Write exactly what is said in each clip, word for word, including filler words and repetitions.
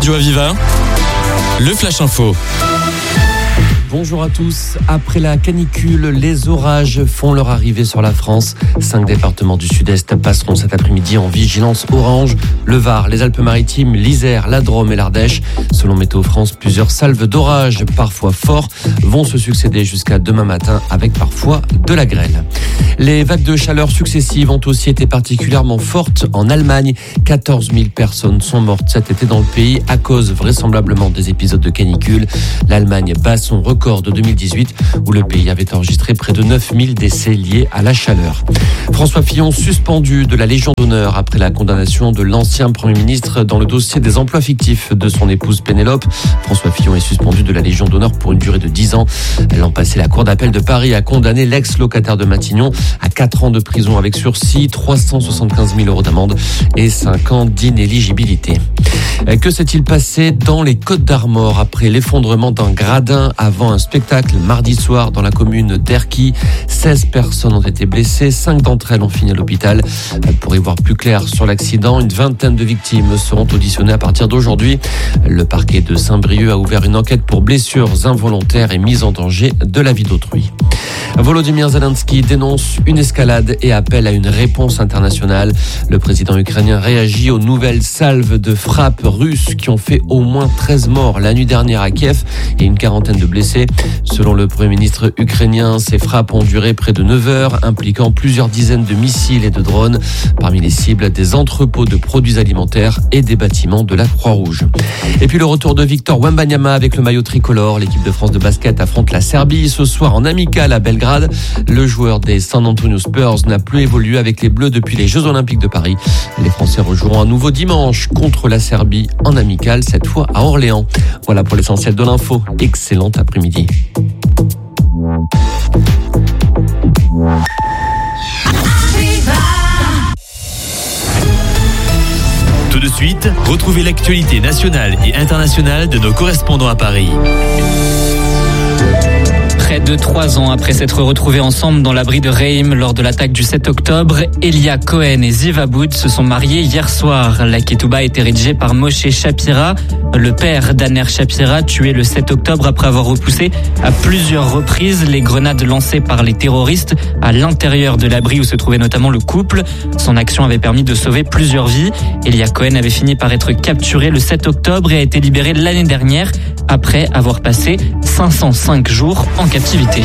Radio Aviva, le Flash Info. Bonjour à tous. Après la canicule, les orages font leur arrivée sur la France. Cinq départements du sud-est passeront cet après-midi en vigilance orange. Le Var, les Alpes-Maritimes, l'Isère, la Drôme et l'Ardèche. Selon Météo France, plusieurs salves d'orage, parfois forts, vont se succéder jusqu'à demain matin avec parfois de la grêle. Les vagues de chaleur successives ont aussi été particulièrement fortes en Allemagne. quatorze mille personnes sont mortes cet été dans le pays à cause vraisemblablement des épisodes de canicule. L'Allemagne bat son record de deux mille dix-huit où le pays avait enregistré près de neuf mille décès liés à la chaleur. François Fillon suspendu de la Légion d'honneur après la condamnation de l'ancien Premier ministre dans le dossier des emplois fictifs de son épouse Pénélope. François Fillon est suspendu de la Légion d'honneur pour une durée de dix ans. L'an passé, la Cour d'appel de Paris a condamné l'ex-locataire de Matignon à quatre ans de prison avec sursis, trois cent soixante-quinze mille euros d'amende et cinq ans d'inéligibilité. Que s'est-il passé dans les Côtes-d'Armor après l'effondrement d'un gradin avant un spectacle mardi soir dans la commune d'Erquy? seize personnes ont été blessées, cinq d'entre elles ont fini à l'hôpital. Pour y voir plus clair sur l'accident, une vingtaine de victimes seront auditionnées à partir d'aujourd'hui. Le parquet de Saint-Brieuc a ouvert une enquête pour blessures involontaires et mise en danger de la vie d'autrui. Volodymyr Zelensky dénonce une escalade et appelle à une réponse internationale. Le président ukrainien réagit aux nouvelles salves de frappes russes qui ont fait au moins treize morts la nuit dernière à Kiev et une quarantaine de blessés. Selon le Premier ministre ukrainien, ces frappes ont duré près de neuf heures, impliquant plusieurs dizaines de missiles et de drones. Parmi les cibles, des entrepôts de produits alimentaires et des bâtiments de la Croix-Rouge. Et puis le retour de Victor Wembanyama avec le maillot tricolore. L'équipe de France de basket affronte la Serbie ce soir en amical à Belgrade. Le joueur des San Antonio Spurs n'a plus évolué avec les Bleus depuis les Jeux Olympiques de Paris. Les Français rejoueront à nouveau dimanche contre la Serbie en amical, cette fois à Orléans. Voilà pour l'essentiel de l'info. Excellent après-midi. Tout de suite, retrouvez l'actualité nationale et internationale de nos correspondants à Paris. Près de trois ans après s'être retrouvés ensemble dans l'abri de Reim lors de l'attaque du sept octobre, Elia Cohen et Ziv Aboud se sont mariés hier soir. La ketouba a été rédigée par Moshe Shapira, le père d'Aner Shapira, tué le sept octobre après avoir repoussé à plusieurs reprises les grenades lancées par les terroristes à l'intérieur de l'abri où se trouvait notamment le couple. Son action avait permis de sauver plusieurs vies. Elia Cohen avait fini par être capturé le sept octobre et a été libéré l'année dernière après avoir passé cinq cent cinq jours en captivité.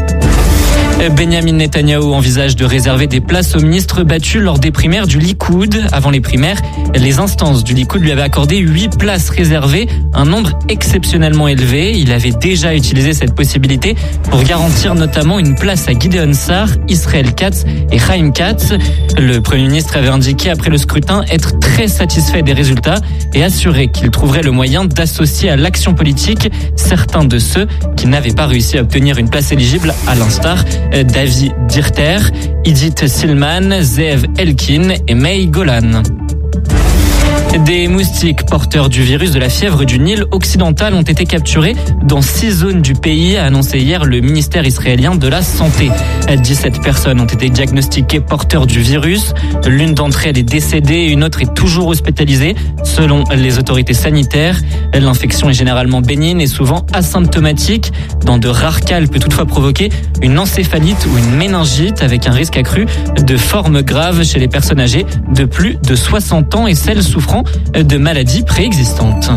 Benjamin Netanyahou envisage de réserver des places aux ministres battus lors des primaires du Likoud. Avant les primaires, les instances du Likoud lui avaient accordé huit places réservées, un nombre exceptionnellement élevé. Il avait déjà utilisé cette possibilité pour garantir notamment une place à Gideon Sa'ar, Israël Katz et Chaim Katz. Le Premier ministre avait indiqué après le scrutin être très satisfait des résultats et assuré qu'il trouverait le moyen d'associer à l'action politique certains de ceux qui n'avaient pas réussi à obtenir une place éligible, à l'instar David Dirter, Idit Silman, Zeev Elkin et Mei Golan. Des moustiques porteurs du virus de la fièvre du Nil occidental ont été capturés dans six zones du pays, a annoncé hier le ministère israélien de la Santé. dix-sept personnes ont été diagnostiquées porteurs du virus. L'une d'entre elles est décédée et une autre est toujours hospitalisée. Selon les autorités sanitaires, l'infection est généralement bénigne et souvent asymptomatique. Dans de rares cas, elle peut toutefois provoquer une encéphalite ou une méningite avec un risque accru de formes graves chez les personnes âgées de plus de soixante ans et celles souffrant de maladies préexistantes.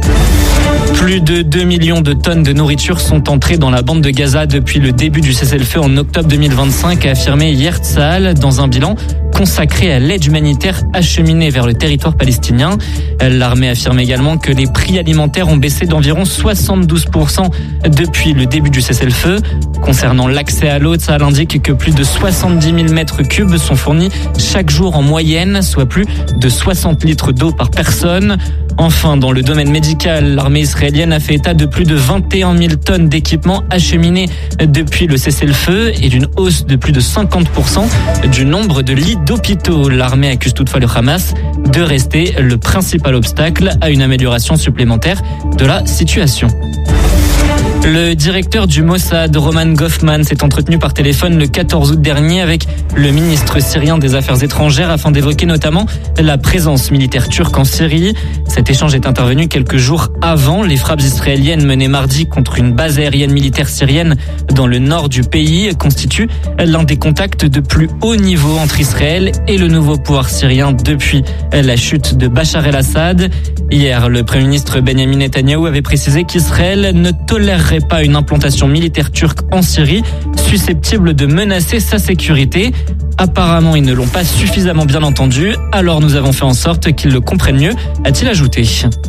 Plus de deux millions de tonnes de nourriture sont entrées dans la bande de Gaza depuis le début du cessez-le-feu en octobre deux mille vingt-cinq, a affirmé hier Tsahal dans un bilan consacré à l'aide humanitaire acheminée vers le territoire palestinien. L'armée affirme également que les prix alimentaires ont baissé d'environ soixante-douze pour cent depuis le début du cessez-le-feu. Concernant l'accès à l'eau, Tsahal indique que plus de soixante-dix mille mètres cubes sont fournis chaque jour en moyenne, soit plus de soixante litres d'eau par personne. Enfin, dans le domaine médical, l'armée israélienne a fait état de plus de vingt et un mille tonnes d'équipements acheminés depuis le cessez-le-feu et d'une hausse de plus de cinquante pour cent du nombre de lits d'hôpitaux. L'armée accuse toutefois le Hamas de rester le principal obstacle à une amélioration supplémentaire de la situation. Le directeur du Mossad, Roman Goffman, s'est entretenu par téléphone le quatorze août dernier avec le ministre syrien des Affaires étrangères afin d'évoquer notamment la présence militaire turque en Syrie. Cet échange est intervenu quelques jours avant les frappes israéliennes menées mardi contre une base aérienne militaire syrienne dans le nord du pays, constitue l'un des contacts de plus haut niveau entre Israël et le nouveau pouvoir syrien depuis la chute de Bachar el-Assad. Hier, le Premier ministre Benjamin Netanyahou avait précisé qu'Israël ne tolérerait pas une implantation militaire turque en Syrie susceptible de menacer sa sécurité. Apparemment, ils ne l'ont pas suffisamment bien entendu, alors nous avons fait en sorte qu'ils le comprennent mieux, a-t-il ajouté.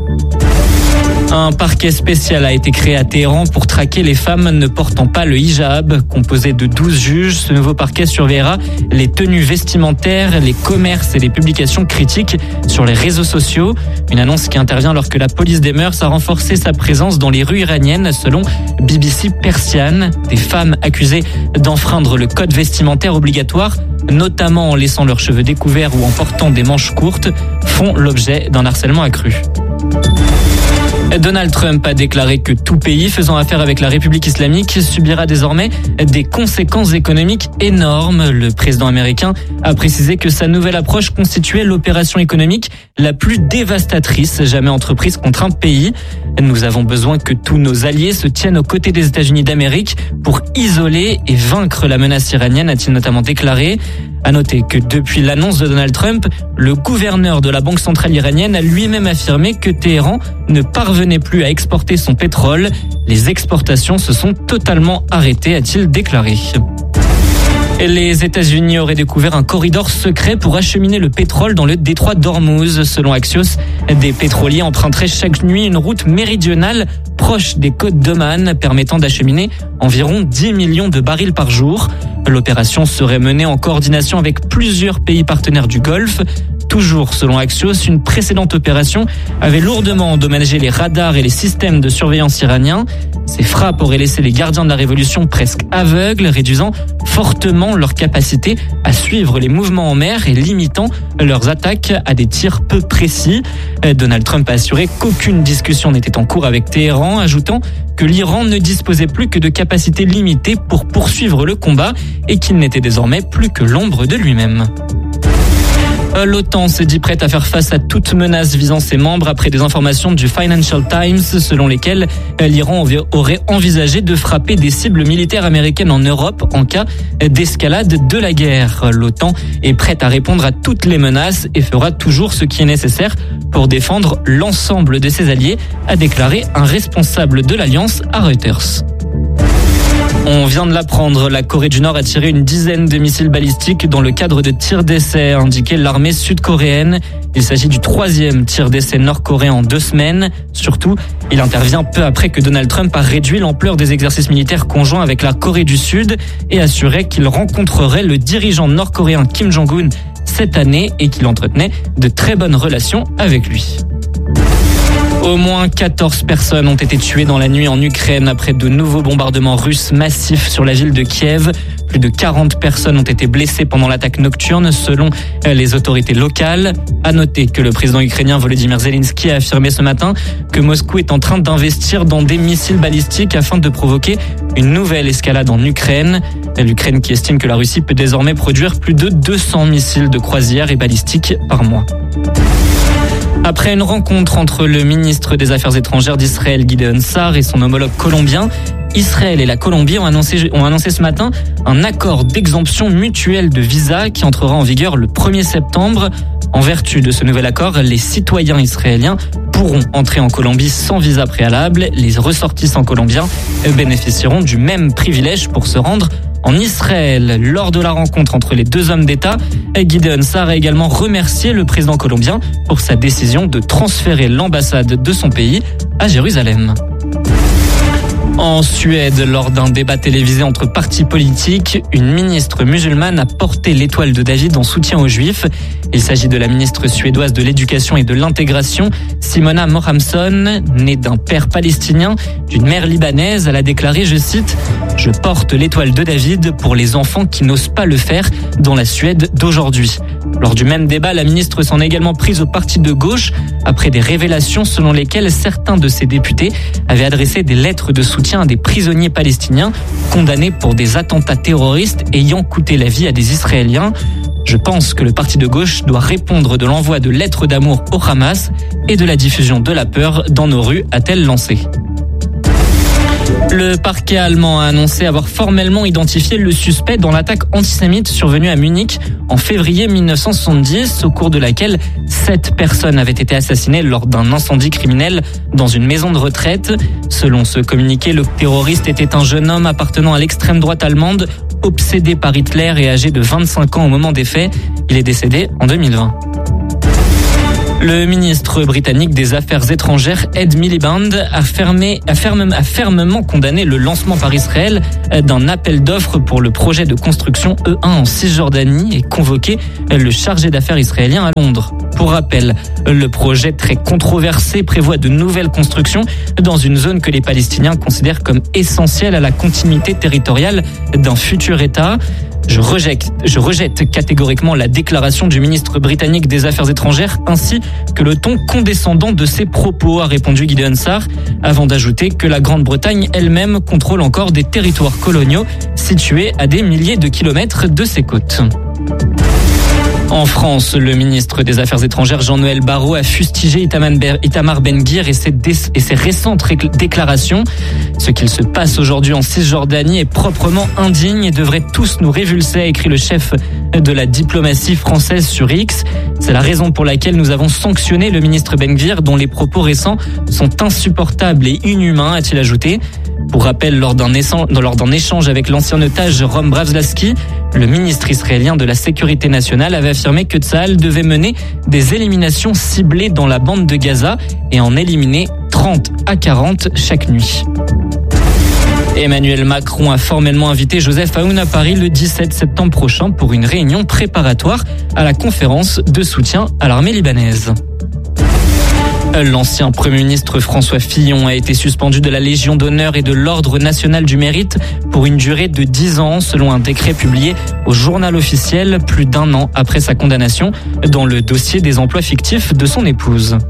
Un parquet spécial a été créé à Téhéran pour traquer les femmes ne portant pas le hijab. Composé de douze juges, ce nouveau parquet surveillera les tenues vestimentaires, les commerces et les publications critiques sur les réseaux sociaux. Une annonce qui intervient alors que la police des mœurs a renforcé sa présence dans les rues iraniennes, selon B B C Persian. Des femmes accusées d'enfreindre le code vestimentaire obligatoire, notamment en laissant leurs cheveux découverts ou en portant des manches courtes, font l'objet d'un harcèlement accru. Donald Trump a déclaré que tout pays faisant affaire avec la République islamique subira désormais des conséquences économiques énormes. Le président américain a précisé que sa nouvelle approche constituait l'opération économique la plus dévastatrice jamais entreprise contre un pays. Nous avons besoin que tous nos alliés se tiennent aux côtés des États-Unis d'Amérique pour isoler et vaincre la menace iranienne, a-t-il notamment déclaré. À noter que depuis l'annonce de Donald Trump, le gouverneur de la Banque centrale iranienne a lui-même affirmé que Téhéran ne parvenait plus à exporter son pétrole. Les exportations se sont totalement arrêtées, a-t-il déclaré. Les États-Unis auraient découvert un corridor secret pour acheminer le pétrole dans le détroit d'Ormuz. Selon Axios, des pétroliers emprunteraient chaque nuit une route méridionale proche des côtes d'Oman, permettant d'acheminer environ dix millions de barils par jour. L'opération serait menée en coordination avec plusieurs pays partenaires du Golfe. Toujours selon Axios, une précédente opération avait lourdement endommagé les radars et les systèmes de surveillance iraniens. Ces frappes auraient laissé les gardiens de la révolution presque aveugles, réduisant fortement leur capacité à suivre les mouvements en mer et limitant leurs attaques à des tirs peu précis. Donald Trump a assuré qu'aucune discussion n'était en cours avec Téhéran, ajoutant que l'Iran ne disposait plus que de capacités limitées pour poursuivre le combat et qu'il n'était désormais plus que l'ombre de lui-même. L'OTAN se dit prête à faire face à toute menace visant ses membres après des informations du Financial Times selon lesquelles l'Iran aurait envisagé de frapper des cibles militaires américaines en Europe en cas d'escalade de la guerre. L'OTAN est prête à répondre à toutes les menaces et fera toujours ce qui est nécessaire pour défendre l'ensemble de ses alliés, a déclaré un responsable de l'Alliance à Reuters. On vient de l'apprendre, la Corée du Nord a tiré une dizaine de missiles balistiques dans le cadre de tirs d'essai, a indiqué l'armée sud-coréenne. Il s'agit du troisième tir d'essai nord-coréen en deux semaines. Surtout, il intervient peu après que Donald Trump a réduit l'ampleur des exercices militaires conjoints avec la Corée du Sud et assuré qu'il rencontrerait le dirigeant nord-coréen Kim Jong-un cette année et qu'il entretenait de très bonnes relations avec lui. Au moins quatorze personnes ont été tuées dans la nuit en Ukraine après de nouveaux bombardements russes massifs sur la ville de Kiev. Plus de quarante personnes ont été blessées pendant l'attaque nocturne selon les autorités locales. À noter que le président ukrainien Volodymyr Zelensky a affirmé ce matin que Moscou est en train d'investir dans des missiles balistiques afin de provoquer une nouvelle escalade en Ukraine. L'Ukraine qui estime que la Russie peut désormais produire plus de deux cents missiles de croisière et balistiques par mois. Après une rencontre entre le ministre des Affaires étrangères d'Israël, Gideon Sa'ar, et son homologue colombien, Israël et la Colombie ont annoncé, ont annoncé ce matin un accord d'exemption mutuelle de visa qui entrera en vigueur le premier septembre. En vertu de ce nouvel accord, les citoyens israéliens pourront entrer en Colombie sans visa préalable. Les ressortissants colombiens bénéficieront du même privilège pour se rendre en Israël. Lors de la rencontre entre les deux hommes d'État, Gideon Sa'ar a également remercié le président colombien pour sa décision de transférer l'ambassade de son pays à Jérusalem. En Suède, lors d'un débat télévisé entre partis politiques, une ministre musulmane a porté l'étoile de David en soutien aux Juifs. Il s'agit de la ministre suédoise de l'Éducation et de l'Intégration, Simona Mohamsson, née d'un père palestinien, d'une mère libanaise. Elle a déclaré, je cite, « Je porte l'étoile de David pour les enfants qui n'osent pas le faire dans la Suède d'aujourd'hui ». Lors du même débat, la ministre s'en est également prise au parti de gauche après des révélations selon lesquelles certains de ses députés avaient adressé des lettres de soutien à des prisonniers palestiniens condamnés pour des attentats terroristes ayant coûté la vie à des Israéliens. Je pense que le parti de gauche doit répondre de l'envoi de lettres d'amour au Hamas et de la diffusion de la peur dans nos rues, a-t-elle lancé. Le parquet allemand a annoncé avoir formellement identifié le suspect dans l'attaque antisémite survenue à Munich en février mille neuf cent soixante-dix, au cours de laquelle sept personnes avaient été assassinées lors d'un incendie criminel dans une maison de retraite. Selon ce communiqué, le terroriste était un jeune homme appartenant à l'extrême droite allemande, obsédé par Hitler et âgé de vingt-cinq ans au moment des faits. Il est décédé en deux mille vingt. Le ministre britannique des Affaires étrangères, Ed Miliband, a, fermé, a, ferme, a fermement condamné le lancement par Israël d'un appel d'offres pour le projet de construction E un en Cisjordanie et convoqué le chargé d'affaires israélien à Londres. Pour rappel, le projet très controversé prévoit de nouvelles constructions dans une zone que les Palestiniens considèrent comme essentielle à la continuité territoriale d'un futur État. Je rejette, je rejette catégoriquement la déclaration du ministre britannique des Affaires étrangères ainsi que le ton condescendant de ses propos, a répondu Gideon Sarr, avant d'ajouter que la Grande-Bretagne elle-même contrôle encore des territoires coloniaux situés à des milliers de kilomètres de ses côtes. En France, le ministre des Affaires étrangères Jean-Noël Barrot a fustigé Itamar Ben-Gvir et ses, dé- et ses récentes ré- déclarations. Ce qu'il se passe aujourd'hui en Cisjordanie est proprement indigne et devrait tous nous révulser, a écrit le chef de la diplomatie française sur X. C'est la raison pour laquelle nous avons sanctionné le ministre Ben-Gvir, dont les propos récents sont insupportables et inhumains, a-t-il ajouté. Pour rappel, lors d'un, échange, lors d'un échange avec l'ancien otage Rom Bravslavski, le ministre israélien de la Sécurité nationale avait affirmé que Tsahal devait mener des éliminations ciblées dans la bande de Gaza et en éliminer trente à quarante chaque nuit. Emmanuel Macron a formellement invité Joseph Aoun à Paris le dix-sept septembre prochain pour une réunion préparatoire à la conférence de soutien à l'armée libanaise. L'ancien Premier ministre François Fillon a été suspendu de la Légion d'honneur et de l'Ordre national du mérite pour une durée de dix ans selon un décret publié au Journal officiel plus d'un an après sa condamnation dans le dossier des emplois fictifs de son épouse.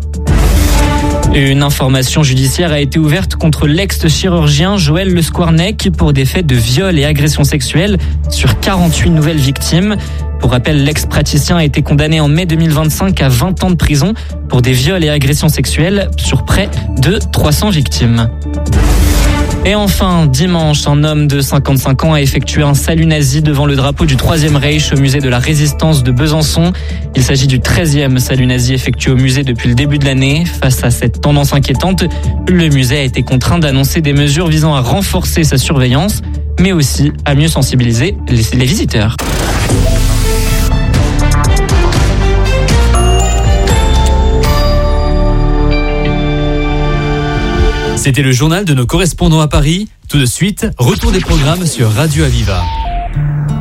Une information judiciaire a été ouverte contre l'ex-chirurgien Joël Le Squarnec pour des faits de viol et agression sexuelle sur quarante-huit nouvelles victimes. Pour rappel, l'ex-praticien a été condamné en mai deux mille vingt-cinq à vingt ans de prison pour des viols et agressions sexuelles sur près de trois cents victimes. Et enfin, dimanche, un homme de cinquante-cinq ans a effectué un salut nazi devant le drapeau du Troisième Reich au musée de la Résistance de Besançon. Il s'agit du treizième salut nazi effectué au musée depuis le début de l'année. Face à cette tendance inquiétante, le musée a été contraint d'annoncer des mesures visant à renforcer sa surveillance, mais aussi à mieux sensibiliser les, les visiteurs. C'était le journal de nos correspondants à Paris. Tout de suite, retour des programmes sur Radio Aviva.